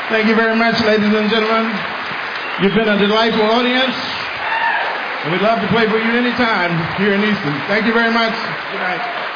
Thank you very much, ladies and gentlemen. You've been a delightful audience, and we'd love to play for you anytime here in Easton. Thank you very much. Good night.